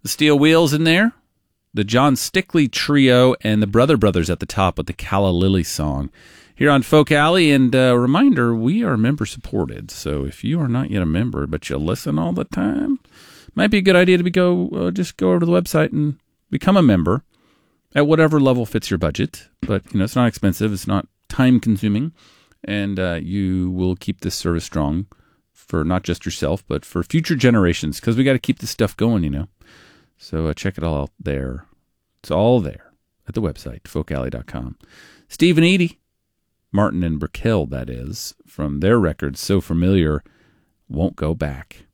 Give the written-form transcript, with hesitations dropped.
The Steel Wheels in there. The John Stickley Trio and the Brother Brothers at the top with the Calla Lily song. Here on Folk Alley, and a reminder, we are member-supported. So if you are not yet a member, but you listen all the time, might be a good idea to just go over to the website and become a member at whatever level fits your budget. But, it's not expensive. It's not time-consuming. And you will keep this service strong for not just yourself, but for future generations, because we got to keep this stuff going, So check it all out there. It's all there at the website, folkalley.com. Steve and Edie, Martin and Brickell, that is, from their record, So Familiar, Won't Go Back.